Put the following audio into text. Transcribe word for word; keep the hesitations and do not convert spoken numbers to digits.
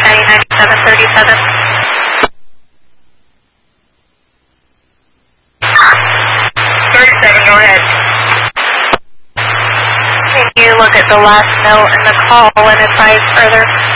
heading ninety-seven thirty-seven. thirty-seven, go ahead. Can you look at the last note in the call and advise further?